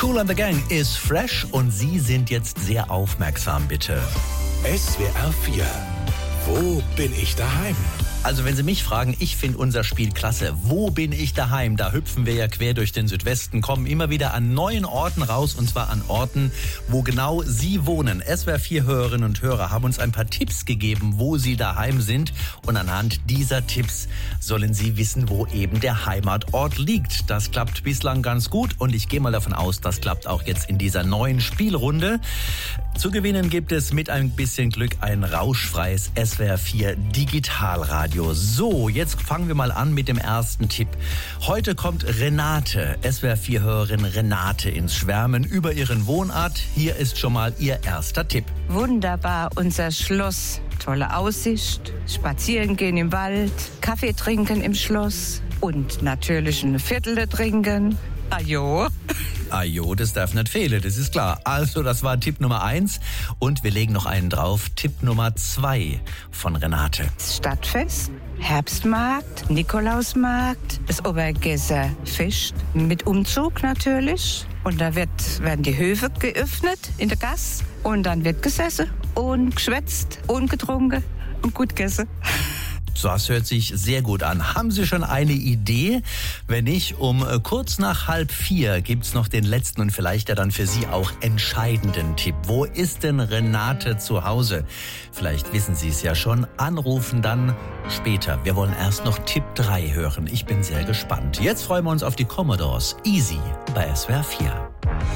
Kool and the Gang ist fresh und Sie sind jetzt sehr aufmerksam, bitte. SWR 4. Wo bin ich daheim? Also wenn Sie mich fragen, ich finde unser Spiel klasse. Wo bin ich daheim? Da hüpfen wir ja quer durch den Südwesten, kommen immer wieder an neuen Orten raus, und zwar an Orten, wo genau Sie wohnen. SWR 4 Hörerinnen und Hörer haben uns ein paar Tipps gegeben, wo Sie daheim sind. Und anhand dieser Tipps sollen Sie wissen, wo eben der Heimatort liegt. Das klappt bislang ganz gut und ich gehe mal davon aus, das klappt auch jetzt in dieser neuen Spielrunde. Zu gewinnen gibt es mit ein bisschen Glück ein rauschfreies SWR 4 Digitalradio. So, jetzt fangen wir mal an mit dem ersten Tipp. Heute kommt Renate, SWR 4 Hörerin Renate, ins Schwärmen über ihren Wohnort. Hier ist schon mal ihr erster Tipp. Wunderbar, unser Schloss. Tolle Aussicht, spazieren gehen im Wald, Kaffee trinken im Schloss und natürlich eine Viertel trinken. Ajo. Ajo, das darf nicht fehlen, das ist klar. Also, das war Tipp Nummer 1 und wir legen noch einen drauf. Tipp Nummer 2 von Renate. Stadtfest, Herbstmarkt, Nikolausmarkt, das Obergesser Fest mit Umzug natürlich. Und da werden die Höfe geöffnet in der Gasse und dann wird gesessen und geschwätzt und getrunken und gut gegessen. Das hört sich sehr gut an. Haben Sie schon eine Idee? Wenn nicht, um kurz nach 3:30 gibt's noch den letzten und vielleicht ja dann für Sie auch entscheidenden Tipp. Wo ist denn Renate zu Hause? Vielleicht wissen Sie es ja schon. Anrufen dann später. Wir wollen erst noch Tipp 3 hören. Ich bin sehr gespannt. Jetzt freuen wir uns auf die Commodores. Easy bei SWR 4.